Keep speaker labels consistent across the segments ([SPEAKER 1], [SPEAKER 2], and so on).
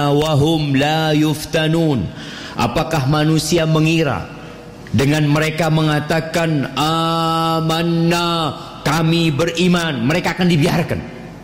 [SPEAKER 1] wahum la yuftanun. Apakah manusia mengira dengan mereka mengatakan amanna, kami beriman, mereka akan dibiarkan?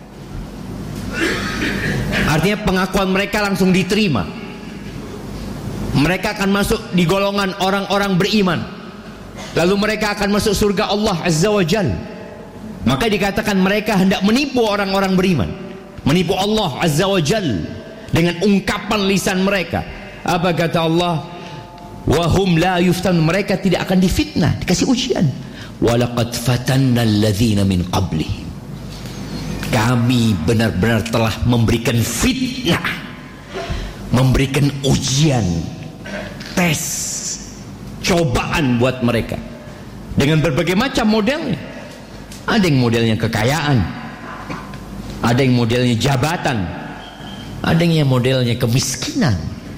[SPEAKER 1] Artinya pengakuan mereka langsung diterima. Mereka akan masuk di golongan orang-orang beriman, lalu mereka akan masuk surga Allah Azza wa Jalla. Maka dikatakan mereka hendak menipu orang-orang beriman, menipu Allah Azza wa Jalla dengan ungkapan lisan mereka. Apa kata Allah? Wahum la yuftan, mereka tidak akan difitnah, dikasih ujian. Walaqad fatanna alladzina min qablihim, kami benar-benar telah memberikan fitnah, memberikan ujian, tes, cobaan buat mereka dengan berbagai macam modelnya. Ada yang modelnya kekayaan, ada yang modelnya jabatan, ada yang modelnya kemiskinan,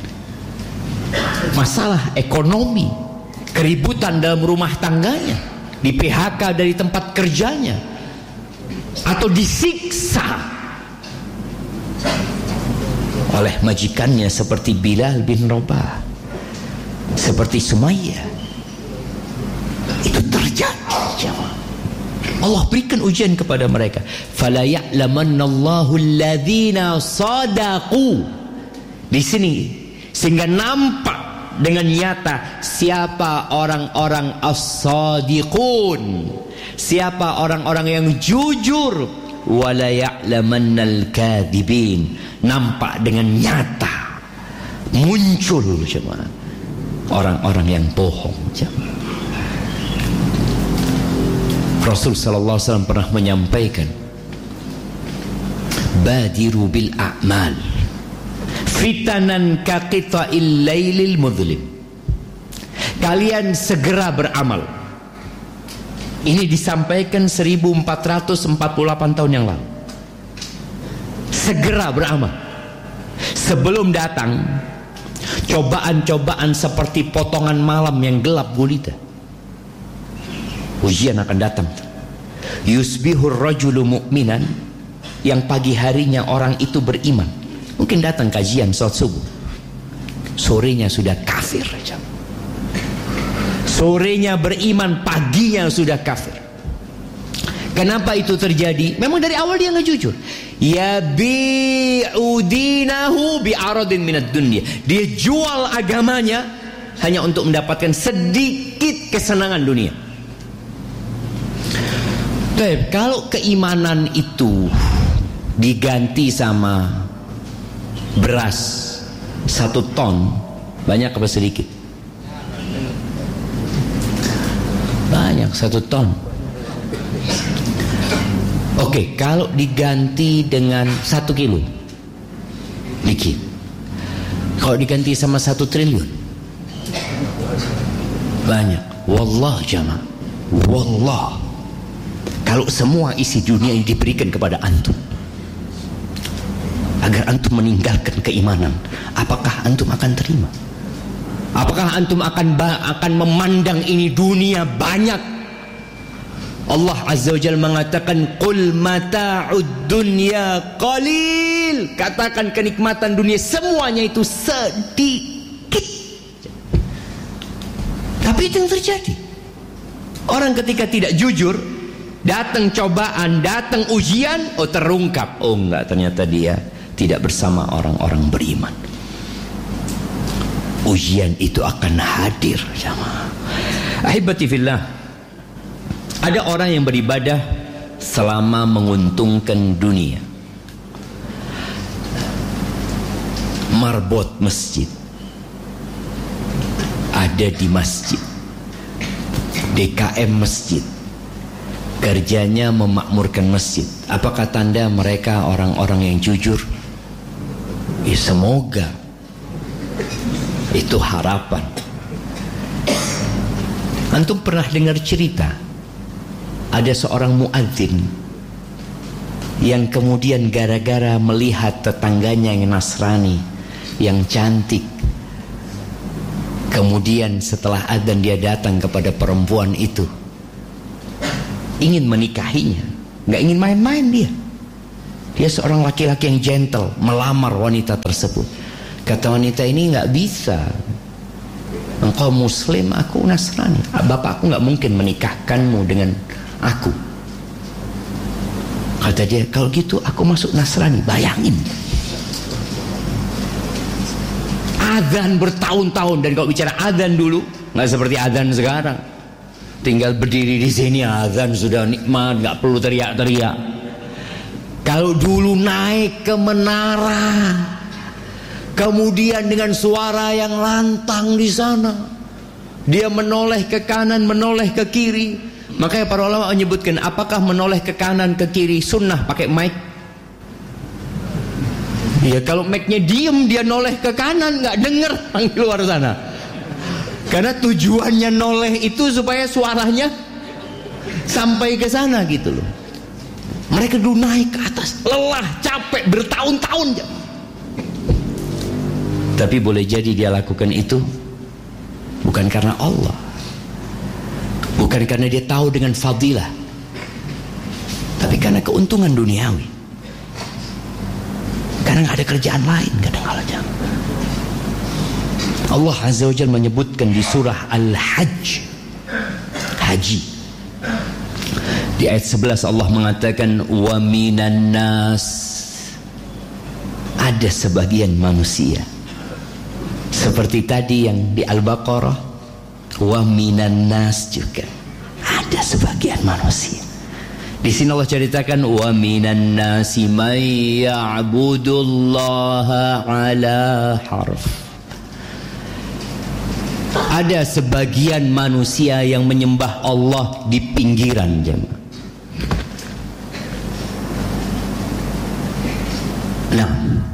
[SPEAKER 1] masalah ekonomi, keributan dalam rumah tangganya, di PHK dari tempat kerjanya, atau disiksa oleh majikannya seperti Bilal bin Rabah, seperti Sumayyah. Itu terjadi. Allah berikan ujian kepada mereka. Fala ya'lamannallahu alladzina sadaqu. Di sini sehingga nampak dengan nyata siapa orang-orang as-sadiqun, siapa orang-orang yang jujur. Wala ya'lamannal kadhibin, nampak dengan nyata, muncul jemaah orang-orang yang bohong jemaah. Rasul sallallahu alaihi wasallam pernah menyampaikan, badiru bil a'mal fitanan ka qita'il lailil mudlim. Kalian segera beramal. Ini disampaikan 1448 tahun yang lalu. Segera beramal sebelum datang cobaan-cobaan seperti potongan malam yang gelap gulita. Ujian akan datang. Yusbihur rajulu mu'minan, yang pagi harinya orang itu beriman. Mungkin datang kajian salat subuh, sorenya sudah kafir. Sorenya beriman, paginya sudah kafir. Kenapa itu terjadi? Memang dari awal dia nggak jujur. Yabi'u dinahu bi'aradin minad dunya. Dia jual agamanya hanya untuk mendapatkan sedikit kesenangan dunia. Kalau keimanan itu diganti sama beras 1 ton, banyak apa sedikit? Banyak, 1 ton. Oke, kalau diganti dengan 1 kilo, dikit. Kalau diganti sama 1 triliun, banyak. Wallah jamaah, wallah, kalau semua isi dunia ini diberikan kepada antum agar antum meninggalkan keimanan, apakah antum akan terima? Apakah antum akan memandang ini dunia banyak? Allah Azza wa Jalla mengatakan, qul mata'ud dunya qalil. Katakan kenikmatan dunia semuanya itu sedikit. Tapi itu yang terjadi. Orang ketika tidak jujur, datang cobaan, datang ujian, oh terungkap, oh enggak, ternyata dia tidak bersama orang-orang beriman. Ujian itu akan hadir jamaah. Ahibati fillah, ada orang yang beribadah selama menguntungkan dunia. Marbot masjid, ada di masjid, DKM masjid, kerjanya memakmurkan masjid. Apakah tanda mereka orang-orang yang jujur? Ya, semoga. Itu harapan. Antum pernah dengar cerita ada seorang muadzin yang kemudian gara-gara melihat tetangganya yang Nasrani, yang cantik, kemudian setelah adzan dia datang kepada perempuan itu, ingin menikahinya. Gak ingin main-main dia. Dia seorang laki-laki yang gentle, melamar wanita tersebut. Kata wanita ini, nggak bisa. Engkau Muslim, aku Nasrani. Bapakku nggak mungkin menikahkanmu dengan aku. Kata dia, kalau gitu aku masuk Nasrani. Bayangin, azan bertahun-tahun. Dan kalau bicara azan dulu, nggak seperti azan sekarang. Tinggal berdiri di sini azan sudah nikmat, nggak perlu teriak-teriak. Kalau dulu naik ke menara, kemudian dengan suara yang lantang di sana, dia menoleh ke kanan, menoleh ke kiri. Makanya para ulama menyebutkan, apakah menoleh ke kanan ke kiri sunnah pakai mic? Ya kalau mic-nya diem, dia noleh ke kanan, nggak denger orang di luar sana. Karena tujuannya noleh itu supaya suaranya sampai ke sana gitu loh. Mereka dulu naik ke atas, lelah, capek, bertahun-tahun. Tapi boleh jadi dia lakukan itu bukan karena Allah, bukan karena dia tahu dengan fadilah, tapi karena keuntungan duniawi. Karena nggak ada kerjaan lain kadang-kadang. Allah Azza wa Jalla menyebutkan di surah Al-Hajj, haji, di ayat 11 Allah mengatakan, wa minan nas, ada sebagian manusia. Seperti tadi yang di Al-Baqarah, wa minan nas juga ada sebagian manusia. Di sini Allah ceritakan, wa minan nasi may ya'budullaha ala harf. Ada sebagian manusia yang menyembah Allah di pinggiran jemaah. Nah,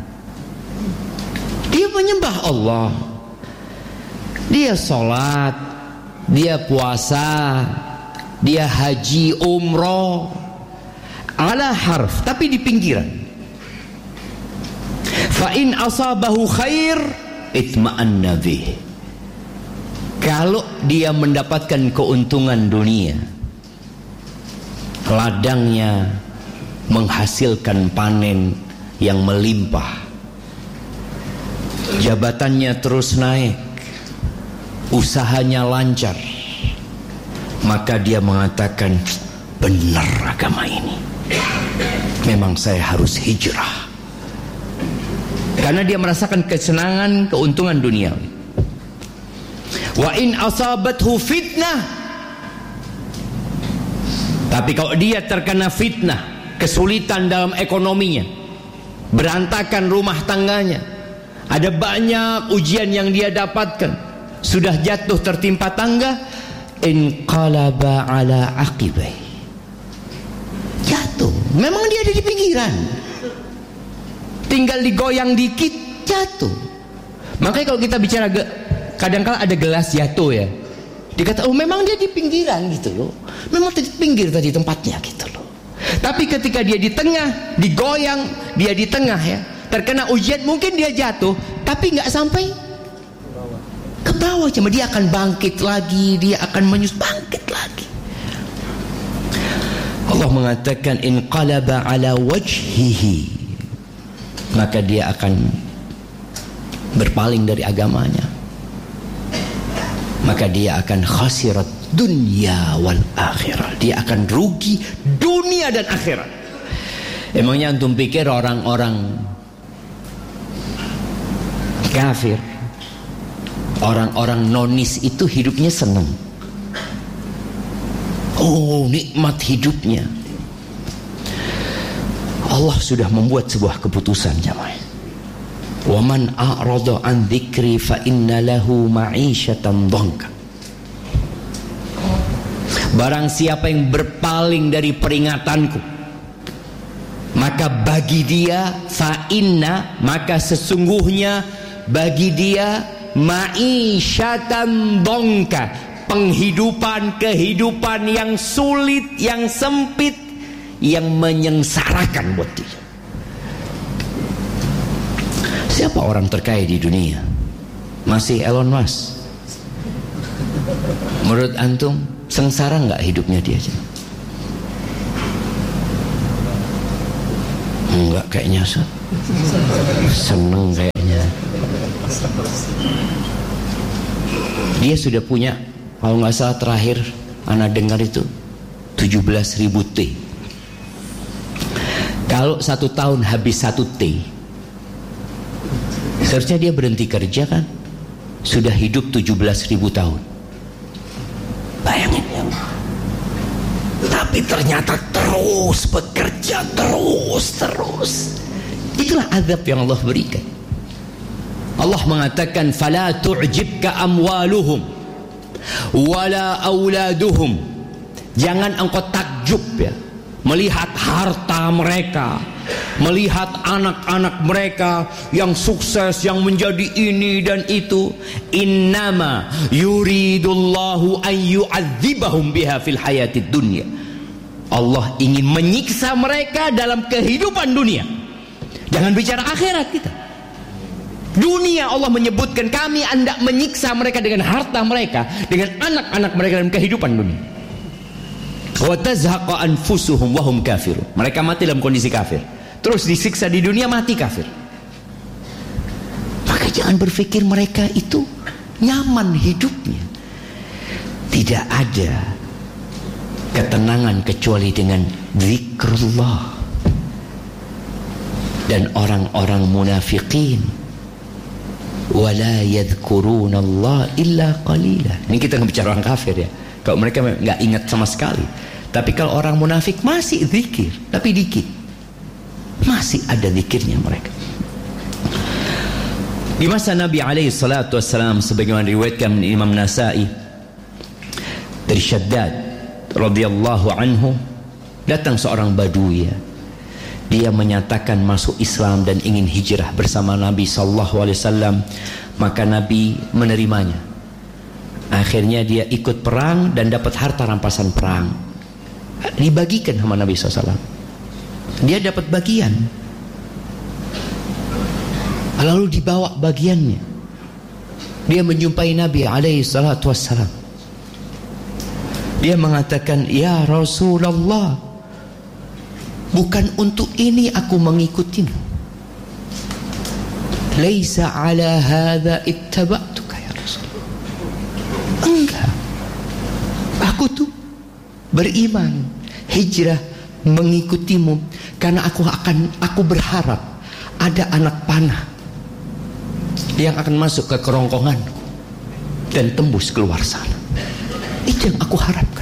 [SPEAKER 1] dia menyembah Allah, dia sholat, dia puasa, dia haji, umroh, ala harf, tapi di pinggiran. Fa in asabahu khair itma'anna bih. Kalau dia mendapatkan keuntungan dunia, ladangnya menghasilkan panen yang melimpah, jabatannya terus naik, usahanya lancar, maka dia mengatakan, benar agama ini, memang saya harus hijrah. Karena dia merasakan kesenangan, keuntungan duniawi. Wa in asabathu fitnah, tapi kalau dia terkena fitnah, kesulitan dalam ekonominya, berantakan rumah tangganya, ada banyak ujian yang dia dapatkan, sudah jatuh tertimpa tangga, inqalaba ala aqibai, jatuh. Memang dia ada di pinggiran, tinggal digoyang dikit jatuh. Makanya kalau kita bicara, kadang-kala ada gelas jatuh ya, dikata, oh memang dia di pinggiran gitu loh, memang di pinggir tadi tempatnya gitu loh. Tapi ketika dia di tengah, digoyang, dia di tengah ya, terkena ujian, mungkin dia jatuh, tapi nggak sampai ke bawah, cuma dia akan bangkit lagi, dia akan bangkit lagi. Allah mengatakan, inqalaba ala wajhihi, maka dia akan berpaling dari agamanya, maka dia akan khasirat dunia wal akhirat, dia akan rugi dunia dan akhirat. Emangnya antum pikir orang-orang kafir, orang-orang nonis itu hidupnya senang? Oh, nikmat hidupnya. Allah sudah membuat sebuah keputusan jamaah. Wa man a'rada an dzikri fa inna lahu ma'isyatan dhanka. Barang siapa yang berpaling dari peringatanku, maka bagi dia fa inna, maka sesungguhnya bagi dia ma'isyatan dhanka, kehidupan yang sulit, yang sempit, yang menyengsarakan buat dia. Siapa orang terkaya di dunia? Masih Elon Musk. Menurut antum sengsara nggak hidupnya dia? Enggak kayaknya, seneng kayaknya. Dia sudah punya, kalau nggak salah terakhir anak dengar itu 17.000 T. Kalau 1 tahun habis 1 T, seharusnya dia berhenti kerja kan? Sudah hidup 17.000 tahun. Bayangin ya. Tapi ternyata terus bekerja, terus. Itulah azab yang Allah berikan. Allah mengatakan fala tu'jibka amwaluhum wala auladuhum. Jangan engkau takjub ya melihat harta mereka, melihat anak-anak mereka yang sukses, yang menjadi ini dan itu. Innama yuridullahu an yu'adzibahum biha fil hayatid dunya. Allah ingin menyiksa mereka dalam kehidupan dunia. Jangan bicara akhirat kita. Dunia Allah menyebutkan kami hendak menyiksa mereka dengan harta mereka, dengan anak-anak mereka dalam kehidupan dunia. Wa tazhaqa anfusuhum wa hum kafirun. Mereka mati dalam kondisi kafir. Terus disiksa di dunia, mati kafir. Maka jangan berpikir mereka itu nyaman hidupnya. Tidak ada ketenangan kecuali dengan zikrullah. Dan orang-orang munafiqin wala yadhkuruna Allah illa qalila. Ini kita bicara orang kafir ya. Kalau mereka nggak ingat sama sekali. Tapi kalau orang munafik masih zikir, tapi dikit. Masih ada zikirnya mereka. Di masa Nabi alaihi salatu wassalam, sebagaimana diriwayatkan Imam Nasa'i dari Syaddad radhiyallahu anhu, datang seorang Badui ya. Dia menyatakan masuk Islam dan ingin hijrah bersama Nabi sallallahu alaihi wasallam, maka Nabi menerimanya. Akhirnya dia ikut perang dan dapat harta rampasan perang. Dibagikan sama Nabi sallallahu alaihi wasallam. Dia dapat bagian. Lalu dibawa bagiannya. Dia menjumpai Nabi alaihi salatu wassalam. Dia mengatakan, "Ya Rasulullah, bukan untuk ini aku mengikutimu. Laisa ala hadza ittaba'tuka ya Rasulullah." Enggak. Aku tuh beriman, hijrah mengikutimu karena aku berharap ada anak panah yang akan masuk ke kerongkonganku dan tembus keluar sana. Itu yang aku harapkan.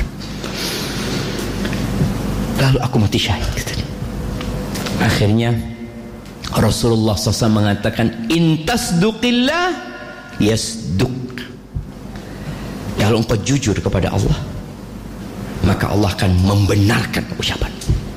[SPEAKER 1] Lalu aku mati syahid. Akhirnya Rasulullah SAW mengatakan, intasduqillah yasduq. Kalau engkau jujur kepada Allah, maka Allah akan membenarkan ucapan.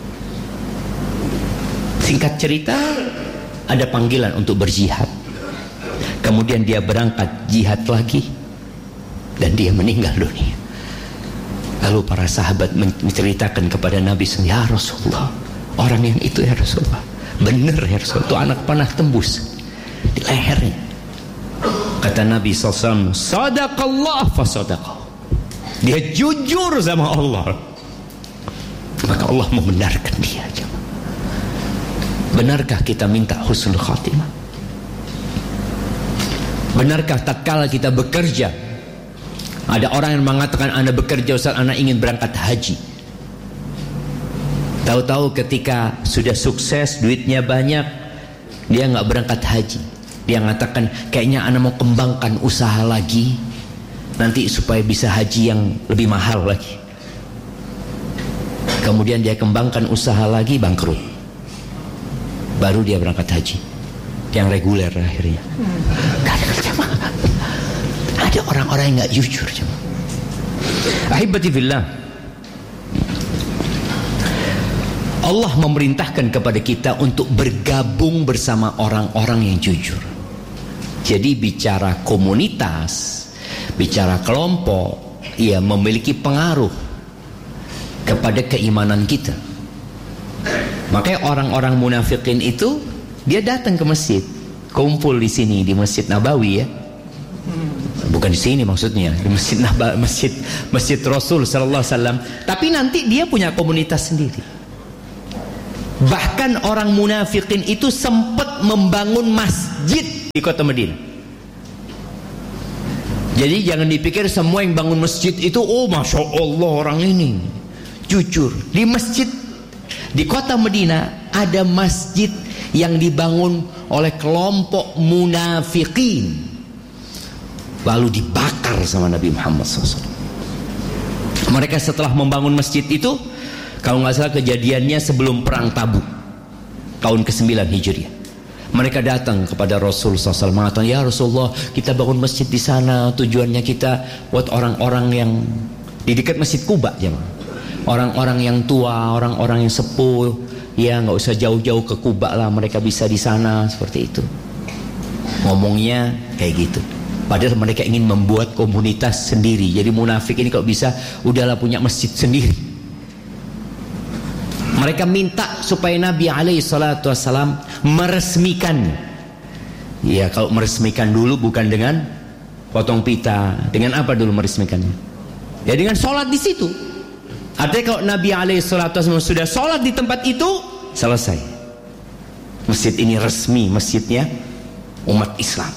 [SPEAKER 1] Singkat cerita, ada panggilan untuk berjihad. Kemudian dia berangkat jihad lagi dan dia meninggal dunia. Lalu para sahabat menceritakan kepada Nabi SAW, ya Rasulullah, orang yang itu ya Rasulullah, benar ya Rasulullah, itu anak panah tembus di lehernya. Kata Nabi SAW, sadaqallah fasadaqah. Dia jujur sama Allah, maka Allah membenarkan dia. Benarkah kita minta husnul khatimah? Benarkah tatkala kita bekerja, ada orang yang mengatakan, Anda bekerja Ustaz, Anda ingin berangkat haji. Tahu-tahu ketika sudah sukses, duitnya banyak, dia nggak berangkat haji. Dia mengatakan, kayaknya Anda mau kembangkan usaha lagi, nanti supaya bisa haji yang lebih mahal lagi. Kemudian dia kembangkan usaha lagi, bangkrut. Baru dia berangkat haji yang reguler akhirnya. Ada orang-orang yang nggak jujur. Ahibati fillah, Allah memerintahkan kepada kita untuk bergabung bersama orang-orang yang jujur. Jadi bicara komunitas, bicara kelompok, ia memiliki pengaruh kepada keimanan kita. Makanya orang-orang munafikin itu, dia datang ke masjid, kumpul di sini di Masjid Nabawi ya. Bukan di sini maksudnya, di Masjid Nabawi, Masjid Rasul sallallahu alaihi wasallam. Tapi nanti dia punya komunitas sendiri. Bahkan orang munafikin itu sempat membangun masjid di kota Madinah. Jadi jangan dipikir semua yang bangun masjid itu, oh Masya Allah orang ini jujur. Di masjid di kota Madinah ada masjid yang dibangun oleh kelompok munafikin, lalu dibakar sama Nabi Muhammad SAW. Mereka setelah membangun masjid itu, kalau nggak salah kejadiannya sebelum perang Tabuk tahun ke-9 Hijriah. Mereka datang kepada Rasul SAW mengatakan, ya Rasulullah, kita bangun masjid di sana, tujuannya kita buat orang-orang yang di dekat Masjid Kuba, orang-orang yang tua, orang-orang yang sepuh, ya nggak usah jauh-jauh ke Kuba lah, mereka bisa di sana, seperti itu. Ngomongnya kayak gitu. Padahal mereka ingin membuat komunitas sendiri. Jadi munafik ini kalau bisa udahlah punya masjid sendiri. Mereka minta supaya Nabi SAW meresmikan. Ya, kalau meresmikan dulu bukan dengan potong pita. Dengan apa dulu meresmikannya? Ya dengan sholat di situ. Artinya kalau Nabi SAW sudah sholat di tempat itu, selesai. Masjid ini resmi, masjidnya umat Islam.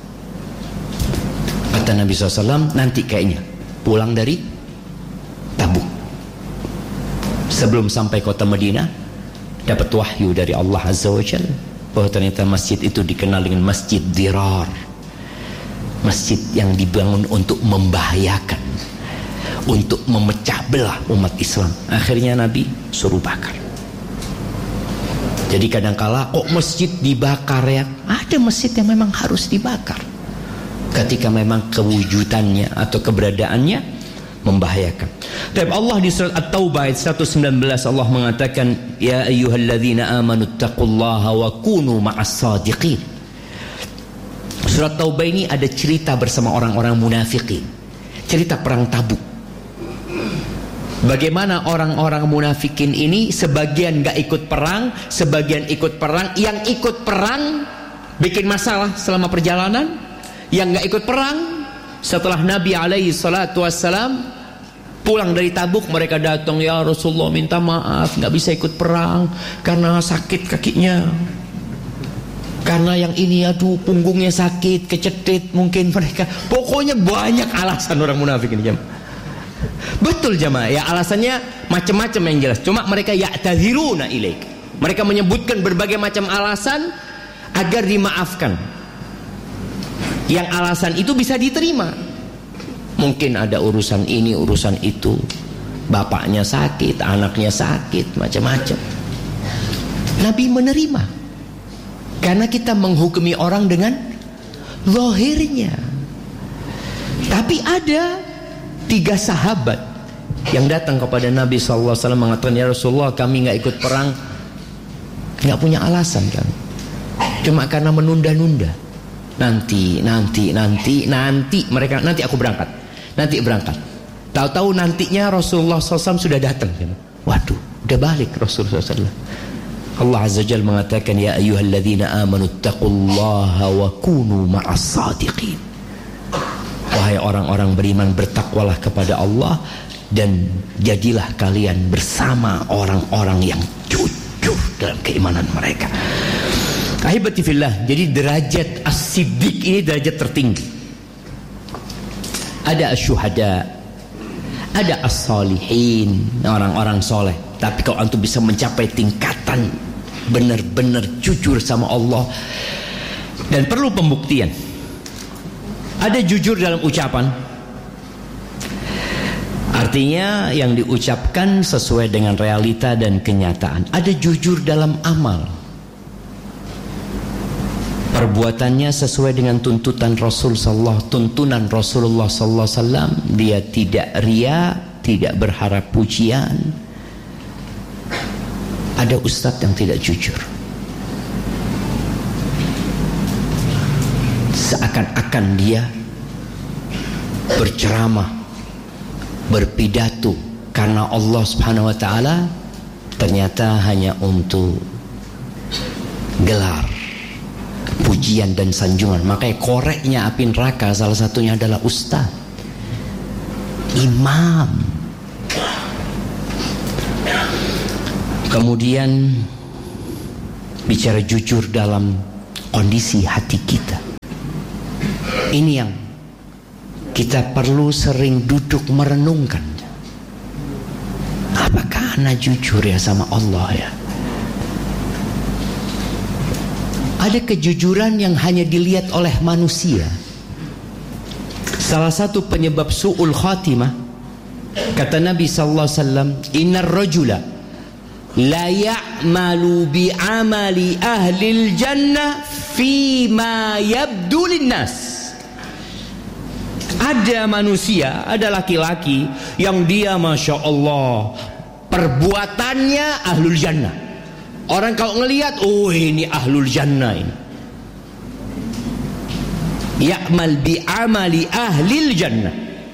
[SPEAKER 1] Kata Nabi SAW, nanti kayaknya pulang dari Tabuk, sebelum sampai kota Madinah, dapat wahyu dari Allah Azza wa Jalla bahwa ternyata masjid itu dikenal dengan Masjid Dirar, masjid yang dibangun untuk membahayakan, untuk memecah belah umat Islam. Akhirnya Nabi suruh bakar. Jadi kadangkala kok masjid dibakar ya? Ada masjid yang memang harus dibakar ketika memang kewujudannya atau keberadaannya membahayakan. Tapi Allah di surat At-Taubah ayat 119 Allah mengatakan, ya ayyuhalladzina amanu taqullaha wa kunu ma'as sadiqin. Surat Taubah ini ada cerita bersama orang-orang munafikin, cerita perang Tabuk. Bagaimana orang-orang munafikin ini sebagian gak ikut perang, sebagian ikut perang. Yang ikut perang bikin masalah selama perjalanan. Yang gak ikut perang, setelah Nabi SAW pulang dari Tabuk, mereka datang, ya Rasulullah minta maaf gak bisa ikut perang karena sakit kakinya, karena yang ini aduh punggungnya sakit, kecetit mungkin mereka. Pokoknya banyak alasan orang munafik ini, jemaah. Betul jemaah, ya alasannya macam-macam yang jelas. Cuma mereka ya'tadziruna ilaik, mereka menyebutkan berbagai macam alasan agar dimaafkan. Yang alasan itu bisa diterima. Mungkin ada urusan ini, urusan itu, bapaknya sakit, anaknya sakit, macam-macam. Nabi menerima, karena kita menghukumi orang dengan zahirnya. Tapi ada 3 sahabat yang datang kepada Nabi SAW mengatakan, ya Rasulullah, kami gak ikut perang gak punya alasan kan, cuma karena menunda-nunda. Nanti mereka, nanti aku berangkat, nanti berangkat. Tahu-tahu nantinya Rasulullah SAW sudah datang. Waduh, udah balik Rasulullah SAW. Allah Azza wa Jalla mengatakan, ya ayyuhalladzina amanu taqullaha wa kunu ma'as sadiqin. Wahai orang-orang beriman, bertakwalah kepada Allah dan jadilah kalian bersama orang-orang yang jujur dalam keimanan mereka. Ahibati fillah, jadi derajat as-siddiq ini derajat tertinggi. Ada asyuhada, ada as-salihin, orang-orang soleh. Tapi kalau antum bisa mencapai tingkatan benar-benar jujur sama Allah, dan perlu pembuktian. Ada jujur dalam ucapan, artinya yang diucapkan sesuai dengan realita dan kenyataan. Ada jujur dalam amal, perbuatannya sesuai dengan tuntunan Rasulullah SAW. Dia tidak ria, tidak berharap pujian. Ada ustadz yang tidak jujur, seakan-akan dia berceramah, berpidato karena Allah Subhanahu wa taala, ternyata hanya untuk gelar, pujian dan sanjungan. Makanya koreknya api neraka salah satunya adalah ustaz, imam. Kemudian bicara jujur dalam kondisi hati kita. Ini yang kita perlu sering duduk merenungkan, apakah ana jujur ya sama Allah ya? Ada kejujuran yang hanya dilihat oleh manusia. Salah satu penyebab su'ul khatimah, kata Nabi sallallahu alaihi wasallam, innar rajula la ya'malu bi amali ahlil jannah fima yabdu linnas. Ada manusia, ada laki-laki yang dia Masya Allah perbuatannya ahlul jannah. Orang kalau ngelihat, oh ini ahlul jannah ini. Ya'mal bi amali ahlil jannah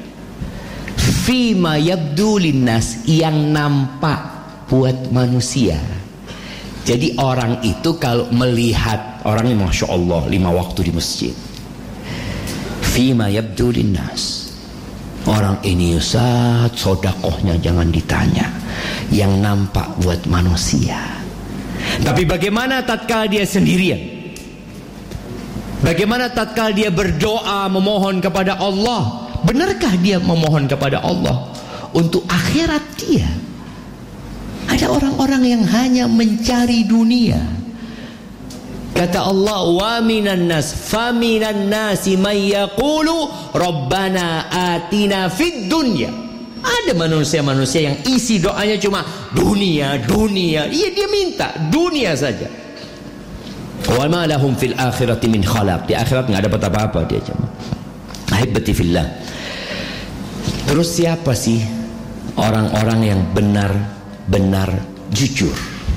[SPEAKER 1] fima yabdu linnas, yang nampak buat manusia. Jadi orang itu kalau melihat orangnya Masya Allah 5 waktu di masjid, fima yabdu linnas, orang ini Ustaz sodakohnya jangan ditanya, yang nampak buat manusia. Tapi bagaimana tatkala dia sendirian? Bagaimana tatkala dia berdoa memohon kepada Allah? Benarkah dia memohon kepada Allah untuk akhirat dia? Ada orang-orang yang hanya mencari dunia. Kata Allah, wa minan nas faminan nasi may yaqulu rabbana atina fid dunya. Ada manusia-manusia yang isi doanya cuma dunia, dunia. Iya, dia minta dunia saja. Wa ma lahum fil akhirati min khalaq. Di akhirat enggak dapat apa-apa dia cuma. Ahibati fillah. Terus siapa sih orang-orang yang benar-benar jujur?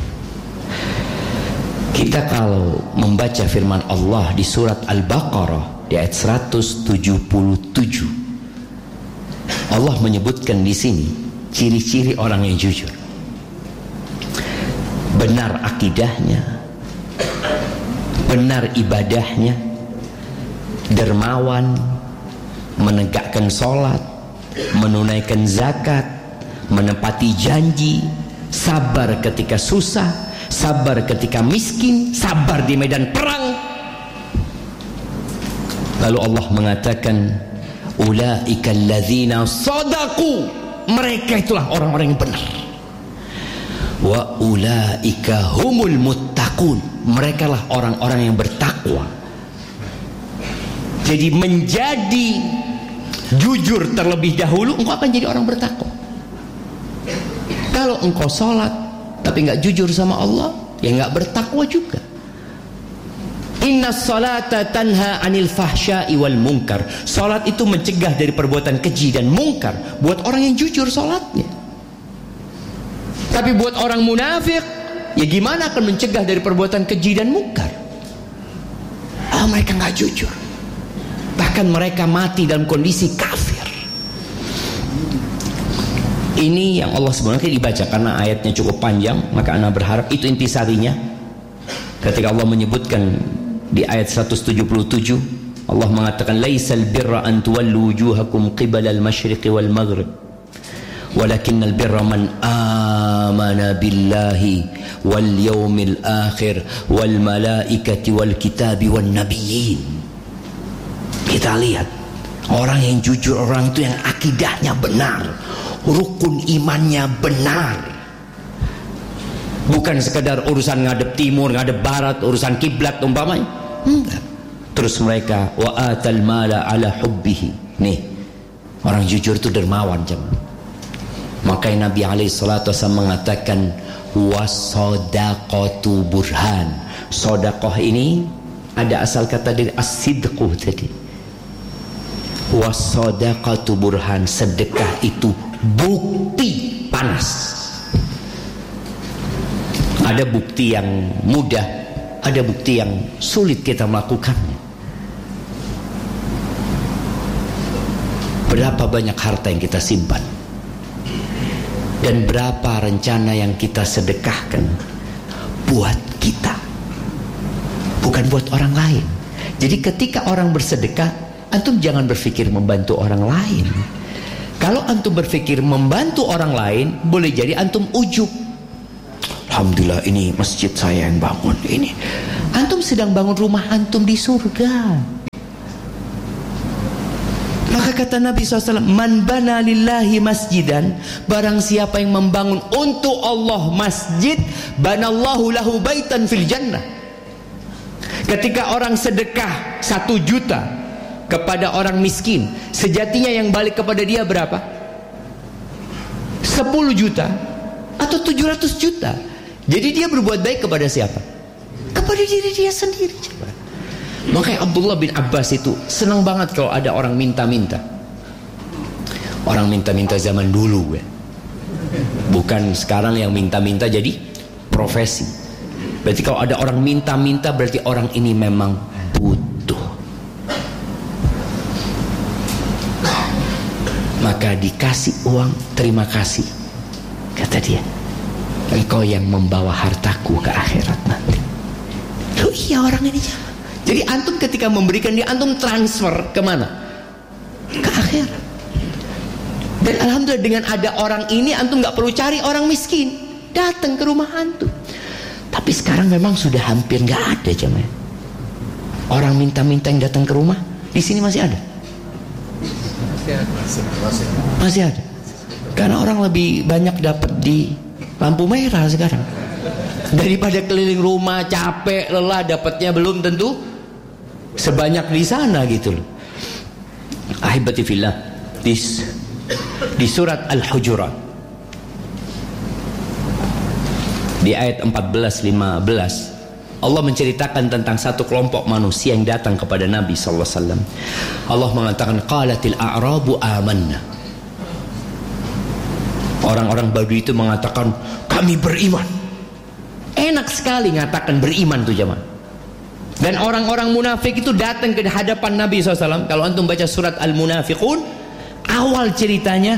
[SPEAKER 1] Kita kalau membaca firman Allah di surat Al-Baqarah di ayat 177, Allah menyebutkan di sini ciri-ciri orang yang jujur. Benar akidahnya, benar ibadahnya, dermawan, menegakkan sholat, menunaikan zakat, menepati janji, sabar ketika susah, sabar ketika miskin, sabar di medan perang. Lalu Allah mengatakan, ulaika alladzina shadaqu, mereka itulah orang-orang yang benar. Wa ulaika humul muttaqun, mereka lah orang-orang yang bertakwa. Jadi menjadi jujur terlebih dahulu, engkau akan jadi orang bertakwa. Kalau engkau sholat tapi enggak jujur sama Allah, ya enggak bertakwa juga. Inna salata tanha anil fahsya'i wal munkar. Salat itu mencegah dari perbuatan keji dan mungkar buat orang yang jujur salatnya. Tapi buat orang munafik, ya gimana akan mencegah dari perbuatan keji dan mungkar? Mereka nggak jujur. Bahkan mereka mati dalam kondisi kafir. Ini yang Allah sebenarnya dibaca karena ayatnya cukup panjang, maka ana berharap itu intisarinya. Ketika Allah menyebutkan di ayat 177, Allah mengatakan laisal birra an tuwallu wujuhakum qibala al-masyriqi wal maghrib walakinnal birra man amana billahi wal yawmil akhir wal malaikati wal kitabi wan nabiyyin. Kita lihat orang yang jujur, orang itu yang akidahnya benar, rukun imannya benar. Bukan sekedar urusan ngadep timur, ngadep barat, urusan kiblat umpamanya. Enggak. Terus mereka wa atal mala ala hubbihi. Nih, orang jujur itu dermawan jemaah. Makanya Nabi alaihi salatu wasallam mengatakan wasadaqatu burhan. Sedekah ini ada asal kata dari as-sidqu tadi. Wasadaqatu burhan, sedekah itu bukti panas. Ada bukti yang mudah, ada bukti yang sulit kita melakukannya. Berapa banyak harta yang kita simpan, dan berapa rencana yang kita sedekahkan buat kita, bukan buat orang lain. Jadi ketika orang bersedekah, antum jangan berpikir membantu orang lain. Kalau antum berpikir membantu orang lain, boleh jadi antum ujub. Alhamdulillah ini masjid saya yang bangun ini. Antum sedang bangun rumah antum di surga. Maka Maka kata Nabi SAW, man bana lillahi masjidan, barang siapa yang membangun untuk Allah masjid, banallahu lahu baitan fil jannah. Ketika orang sedekah 1 juta kepada orang miskin, sejatinya yang balik kepada dia berapa? 10 juta atau 700 juta. Jadi dia berbuat baik kepada siapa? Kepada diri dia sendiri. Coba. Makanya Abdullah bin Abbas itu senang banget kalau ada orang minta-minta. Orang minta-minta zaman dulu, bukan sekarang yang minta-minta jadi profesi. Berarti kalau ada orang minta-minta, berarti orang ini memang butuh. Maka dikasih uang, terima kasih. Kata dia, engkau yang membawa hartaku ke akhirat nanti. Loh iya, orang ini jangan. Jadi antum ketika memberikan dia, antum transfer kemana? Ke akhirat. Dan alhamdulillah dengan ada orang ini, antum gak perlu cari orang miskin, datang ke rumah antum. Tapi sekarang memang sudah hampir gak ada jemaah. Orang minta-minta yang datang ke rumah. Di sini masih ada? Masih ada. Karena orang lebih banyak dapat di lampu merah sekarang. Daripada keliling rumah capek, lelah, dapatnya belum tentu sebanyak di sana gitu loh. Ahibati fillah, di surat Al-Hujurat di ayat 14-15 Allah menceritakan tentang satu kelompok manusia yang datang kepada Nabi sallallahu alaihi wasallam. Allah mengatakan qalatil a'rabu amanna. Orang-orang Badui itu mengatakan kami beriman. Enak sekali ngatakan beriman tuh jemaah. Dan orang-orang munafik itu datang ke hadapan Nabi SAW. Kalau antum baca surat Al-Munafiqun, awal ceritanya